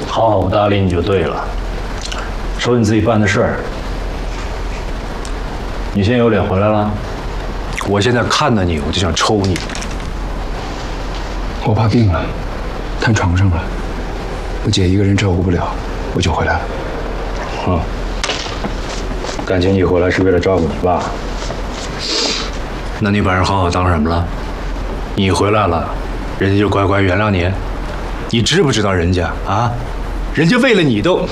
好好搭理你就对了。说你自己办的事儿，你现在有脸回来了？我现在看到你，我就想抽你。 我爸病了，瘫床上了，我姐一个人照顾不了，我就回来了。 感情你回来是为了照顾你爸？那你把人好好当什么了？你回来了，人家就乖乖原谅你？你知不知道人家啊？人家为了你都